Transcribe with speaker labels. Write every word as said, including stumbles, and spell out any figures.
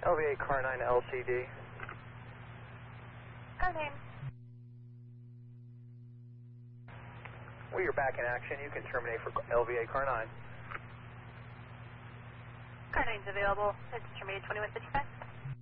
Speaker 1: L V A Car nine L C D.
Speaker 2: Car nine.
Speaker 1: We are back in action. You can terminate for L V A Car nine.
Speaker 2: Car nine's available. It's terminated twenty-one fifty-five.